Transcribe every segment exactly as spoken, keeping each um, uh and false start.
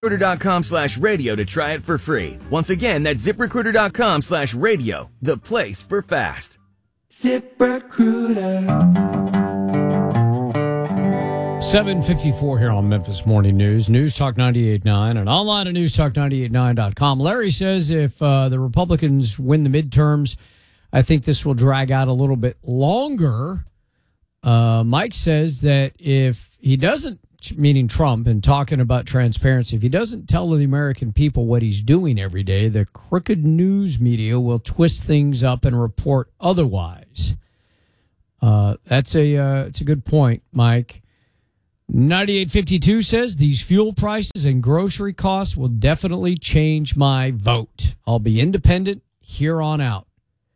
ZipRecruiter.com slash radio to try it for free. Once again, that's ZipRecruiter.com slash radio, the place for fast. ZipRecruiter. seven fifty-four here on Memphis Morning News. News Talk ninety-eight point nine and online at news talk ninety-eight nine dot com. Larry says if uh, the Republicans win the midterms, I think this will drag out a little bit longer. Uh, Mike says that if he doesn't, meaning Trump, and talking about transparency, if he doesn't tell the American people what he's doing every day, the crooked news media will twist things up and report otherwise. Uh, that's a uh, it's a good point, Mike. ninety-eight fifty-two says these fuel prices and grocery costs will definitely change my vote. I'll be independent here on out.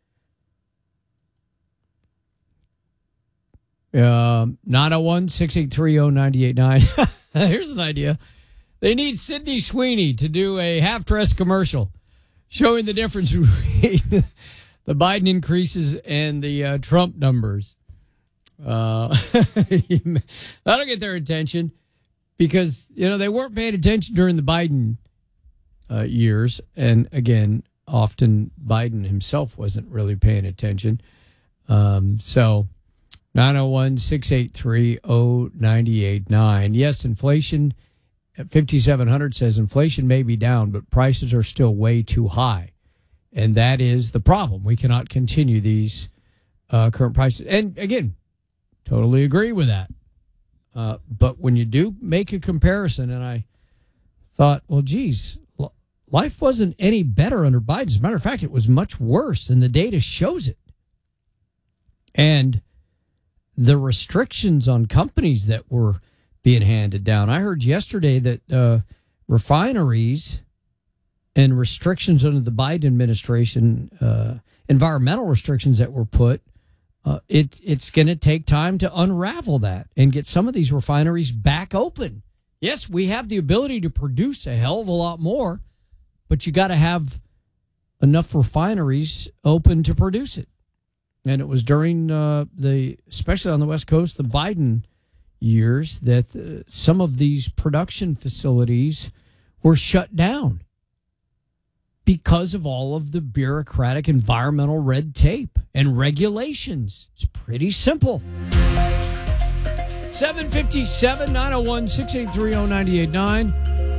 Um, nine oh one, six eight three, oh nine eight nine. Here's an idea. They need Sydney Sweeney to do a half-dress commercial showing the difference between the Biden increases and the uh, Trump numbers. Uh, that'll get their attention because, you know, they weren't paying attention during the Biden uh, years. And again, often Biden himself wasn't really paying attention. Um, so... nine oh one, six eight three, oh nine eight nine. Yes, inflation at fifty-seven hundred says inflation may be down, but prices are still way too high. And that is the problem. We cannot continue these uh, current prices. And again, totally agree with that. Uh, but when you do make a comparison, and I thought, well, geez, life wasn't any better under Biden. As a matter of fact, it was much worse, and the data shows it. And the restrictions on companies that were being handed down. I heard yesterday that uh, refineries and restrictions under the Biden administration, uh, environmental restrictions that were put, uh, it, it's going to take time to unravel that and get some of these refineries back open. Yes, we have the ability to produce a hell of a lot more, but you got to have enough refineries open to produce it. And it was during uh, the, especially on the West Coast, the Biden years that uh, some of these production facilities were shut down because of all of the bureaucratic environmental red tape and regulations. It's pretty simple. seven fifty-seven, nine oh one, six eight three, oh nine eight nine.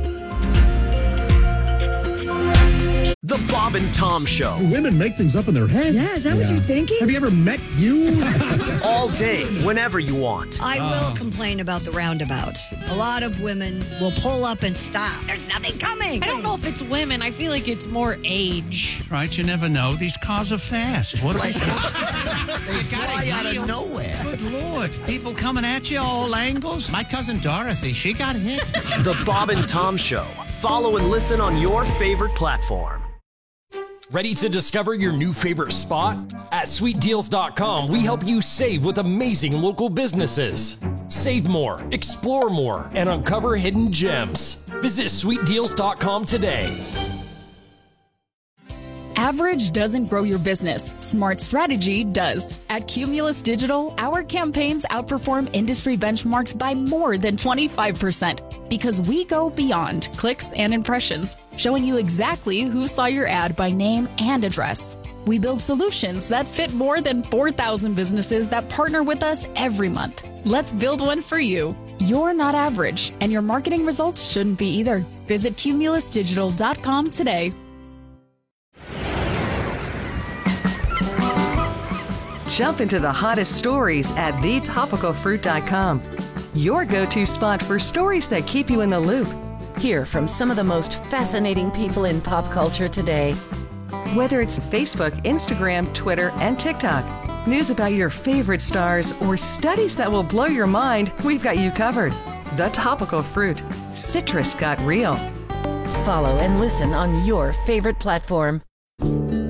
The Bob and Tom Show. Women make things up in their head. Yeah, is that yeah. what you're thinking? Have you ever met you? All day, whenever you want. I oh. will complain about the roundabouts. A lot of women will pull up and stop. There's nothing coming. I don't know if it's women. I feel like it's more age. Right, you never know. These cars are fast. What are they? They fly out of nowhere. Good Lord. People coming at you all angles. My cousin Dorothy, she got hit. The Bob and Tom Show. Follow and listen on your favorite platform. Ready to discover your new favorite spot? At sweet deals dot com, we help you save with amazing local businesses. Save more, explore more, and uncover hidden gems. Visit sweet deals dot com today. Average doesn't grow your business. Smart strategy does. At Cumulus Digital, our campaigns outperform industry benchmarks by more than twenty-five percent because we go beyond clicks and impressions, showing you exactly who saw your ad by name and address. We build solutions that fit more than four thousand businesses that partner with us every month. Let's build one for you. You're not average, and your marketing results shouldn't be either. Visit cumulus digital dot com today. Jump into the hottest stories at the topical fruit dot com. Your go-to spot for stories that keep you in the loop. Hear from some of the most fascinating people in pop culture today. Whether it's Facebook, Instagram, Twitter, and TikTok, news about your favorite stars, or studies that will blow your mind, we've got you covered. The Topical Fruit. Citrus got real. Follow and listen on your favorite platform.